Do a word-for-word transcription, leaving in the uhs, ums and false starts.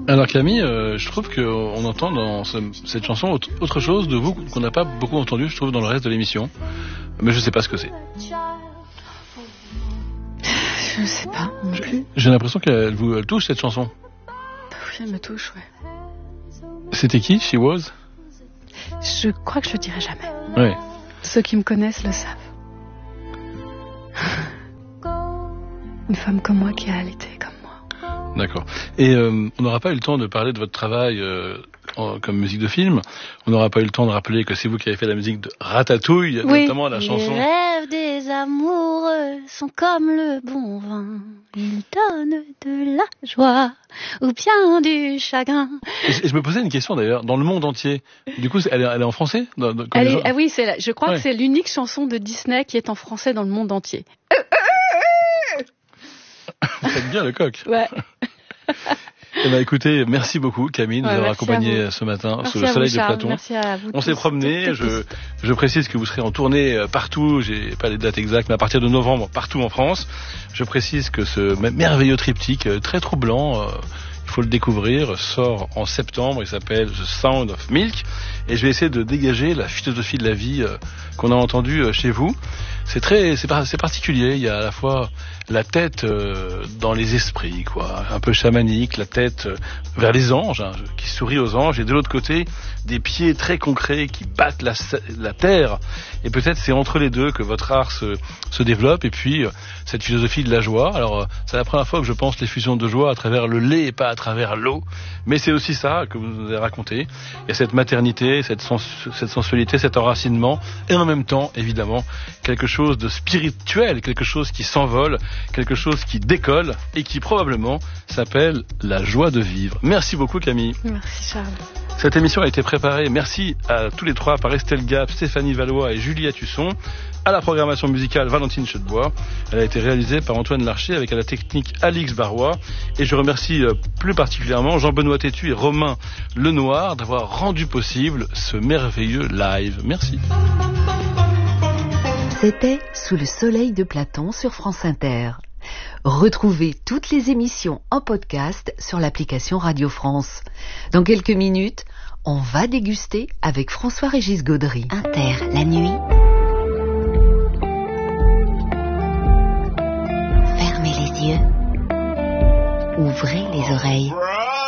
Alors Camille, euh, je trouve qu'on entend dans ce, cette chanson autre, autre chose de vous qu'on n'a pas beaucoup entendu, je trouve, dans le reste de l'émission. Mais je sais pas ce que c'est. Je sais pas non plus. J'ai l'impression qu'elle vous elle touche, cette chanson. Bah oui, elle me touche, ouais. C'était qui, She Was? Je crois que je le dirai jamais. Ouais. Ceux qui me connaissent le savent. Une femme comme moi qui a allaité comme moi. D'accord. Et euh, on n'aura pas eu le temps de parler de votre travail euh, en, comme musique de film. On n'aura pas eu le temps de rappeler que c'est vous qui avez fait la musique de Ratatouille, oui. notamment la chanson. Les rêves des amoureux sont comme le bon vin. Ils donnent de la joie ou bien du chagrin. Et je me posais une question d'ailleurs, dans le monde entier. Du coup, elle est, elle est en français dans, dans, elle est, ah oui, c'est la, je crois ouais. que c'est l'unique chanson de Disney qui est en français dans le monde entier. Vous faites bien le coq. Ouais. Eh ben, écoutez, merci beaucoup Camille de ouais, nous avoir accompagnés ce matin merci sous le soleil vous, de Platon. Merci à vous. On s'est promené, je, je précise que vous serez en tournée partout, j'ai pas les dates exactes, mais à partir de novembre, partout en France. Je précise que ce merveilleux triptyque, très troublant, euh, il faut le découvrir, sort en septembre, il s'appelle The Sound of Milk, et je vais essayer de dégager la philosophie de la vie euh, qu'on a entendue euh, chez vous. C'est très, c'est, c'est particulier, il y a à la fois la tête euh, dans les esprits, quoi, un peu chamanique, la tête euh, vers les anges, hein, qui sourit aux anges, et de l'autre côté, des pieds très concrets qui battent la, la terre. Et peut-être c'est entre les deux que votre art se, se développe, et puis euh, cette philosophie de la joie. Alors, euh, c'est la première fois que je pense les fusions de joie à travers le lait et pas à travers l'eau, mais c'est aussi ça que vous nous avez raconté. Il y a cette maternité, cette, sens, cette sensualité, cet enracinement, et en même temps, évidemment, quelque chose de spirituel, quelque chose qui s'envole, quelque chose qui décolle et qui probablement s'appelle la joie de vivre. Merci beaucoup Camille. Merci Charles. Cette émission a été préparée, merci à tous les trois, par Estelle Gap, Stéphanie Valois et Julia Tusson. À la programmation musicale, Valentine Chedebois. Elle a été réalisée par Antoine Larcher avec à la technique Alix Barrois. Et je remercie plus particulièrement Jean-Benoît Tétu et Romain Lenoir d'avoir rendu possible ce merveilleux live. Merci. C'était Sous le soleil de Platon sur France Inter. Retrouvez toutes les émissions en podcast sur l'application Radio France. Dans quelques minutes, on va déguster avec François-Régis Gaudry. Inter, la nuit. Fermez les yeux. Ouvrez les oreilles.